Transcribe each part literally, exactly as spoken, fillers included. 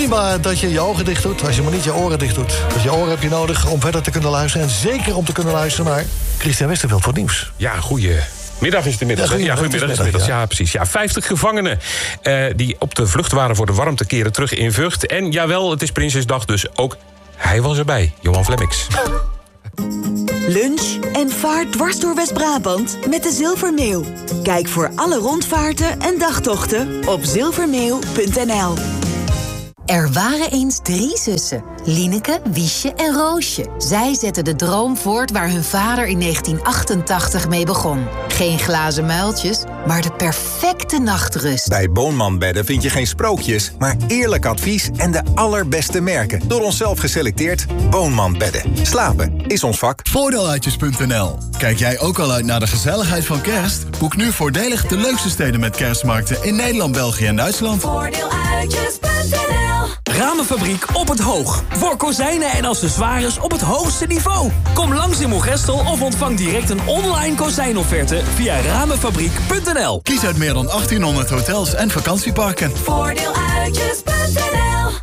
prima dat je je ogen dicht doet, als je maar niet je oren dicht doet. Dus je oren heb je nodig om verder te kunnen luisteren. En zeker om te kunnen luisteren naar Christian Westerveld voor het nieuws. Ja, goeie... Middag is het inmiddels. Ja, ja, goedemiddag is het inmiddels. Ja, precies. Ja, vijftig gevangenen uh, die op de vlucht waren voor de warmte keren terug in Vught. En jawel, het is Prinsjesdag, dus ook hij was erbij. Johan Flemmix. Lunch en vaart dwars door West-Brabant met de Zilvermeeuw. Kijk voor alle rondvaarten en dagtochten op zilvermeeuw punt n l. Er waren eens drie zussen, Lineke, Wiesje en Roosje. Zij zetten de droom voort waar hun vader in negentien achtentachtig mee begon. Geen glazen muiltjes, maar de perfecte nachtrust. Bij Boonman Bedden vind je geen sprookjes, maar eerlijk advies en de allerbeste merken. Door onszelf geselecteerd. Boonman Bedden. Slapen is ons vak. Voordeeluitjes punt n l. Kijk jij ook al uit naar de gezelligheid van kerst? Boek nu voordelig de leukste steden met kerstmarkten in Nederland, België en Duitsland. Voordeeluitjes punt n l. Ramenfabriek op het Hoog. Voor kozijnen en accessoires op het hoogste niveau. Kom langs in Moergestel of ontvang direct een online kozijnofferte via ramenfabriek punt n l. Kies uit meer dan achttienhonderd hotels en vakantieparken. Voordeeluitjes punt n l.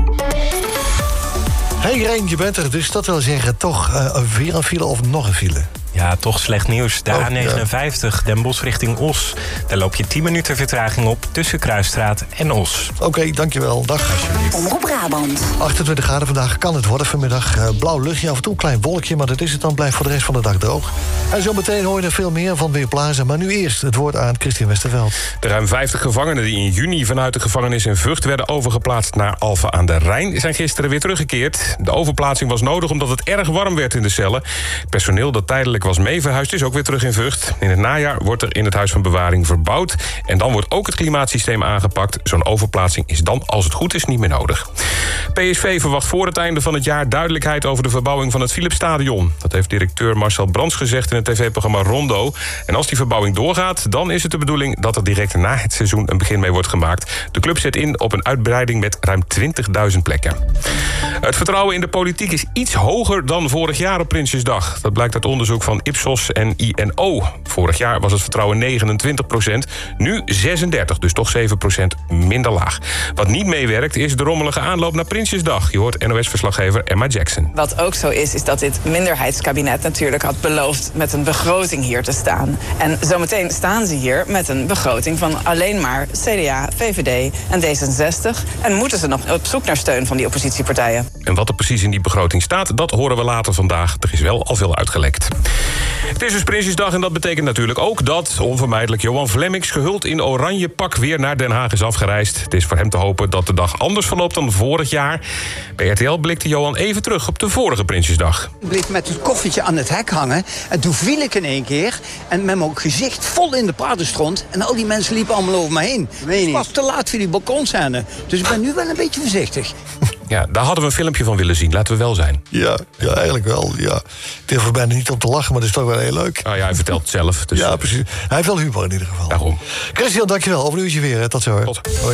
Hey Rijn, je bent er, dus dat wil zeggen toch uh, weer een file of nog een file? Ja, toch slecht nieuws. De oh, A negenenvijftig, ja. Den Bosch richting Os. Daar loop je tien minuten vertraging op tussen Kruisstraat en Os. Oké, okay, dankjewel. Dag. Omroep Brabant. achtentwintig graden vandaag kan het worden vanmiddag. Uh, blauw luchtje, af en toe een klein wolkje, maar dat is het dan. Blijft voor de rest van de dag droog. En zo meteen hoor je er veel meer van Weerplaza. Maar nu eerst het woord aan Christian Westerveld. De ruim vijftig gevangenen die in juni vanuit de gevangenis in Vught werden overgeplaatst naar Alphen aan de Rijn zijn gisteren weer teruggekeerd. De overplaatsing was nodig omdat het erg warm werd in de cellen. Het personeel dat tijdelijk was mee verhuisd is ook weer terug in Vught. In het najaar wordt er in het huis van bewaring verbouwd. En dan wordt ook het klimaatsysteem aangepakt. Zo'n overplaatsing is dan, als het goed is, niet meer nodig. P S V verwacht voor het einde van het jaar duidelijkheid over de verbouwing van het Philipsstadion. Dat heeft directeur Marcel Brands gezegd in het tv-programma Rondo. En als die verbouwing doorgaat, dan is het de bedoeling dat er direct na het seizoen een begin mee wordt gemaakt. De club zet in op een uitbreiding met ruim twintigduizend plekken. Het vertrouwen in de politiek is iets hoger dan vorig jaar op Prinsjesdag. Dat blijkt uit onderzoek van Ipsos en I N O. Vorig jaar was het vertrouwen negenentwintig procent, nu zesendertig, dus toch zeven procent minder laag. Wat niet meewerkt is de rommelige aanloop naar Prinsjesdag. Je hoort N O S-verslaggever Emma Jackson. Wat ook zo is, is dat dit minderheidskabinet natuurlijk had beloofd met een begroting hier te staan. En zometeen staan ze hier met een begroting van alleen maar C D A, V V D en D zesenzestig. En moeten ze nog op zoek naar steun van die oppositiepartijen. En wat er precies in die begroting staat, dat horen we later vandaag. Er is wel al veel uitgelekt. Het is dus Prinsjesdag en dat betekent natuurlijk ook dat onvermijdelijk Johan Flemmix gehuld in oranje pak weer naar Den Haag is afgereisd. Het is voor hem te hopen dat de dag anders verloopt dan vorig jaar. Bij R T L blikte Johan even terug op de vorige Prinsjesdag. Ik bleef met het koffietje aan het hek hangen en toen viel ik in één keer en met mijn gezicht vol in de paardenstront en al die mensen liepen allemaal over me heen. Het was te laat voor die balkonscène, dus ik ben nu wel een beetje voorzichtig. Ja, daar hadden we een filmpje van willen zien, laten we wel zijn. Ja, ja eigenlijk wel. Ja. Het is voor bijna niet om te lachen, maar het is toch wel heel leuk. Oh ja, hij vertelt het zelf. Dus... Ja, precies. Hij heeft wel humor in ieder geval. Daarom. Christian, dankjewel. Over een uurtje weer. Hè. Tot zo. Tot. Hoi.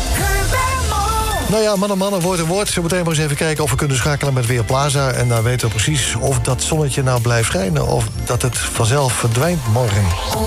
Nou ja, mannen, mannen, woord en woord. Zo meteen maar eens even kijken of we kunnen schakelen met Weerplaza. En dan weten we precies of dat zonnetje nou blijft schijnen of dat het vanzelf verdwijnt morgen.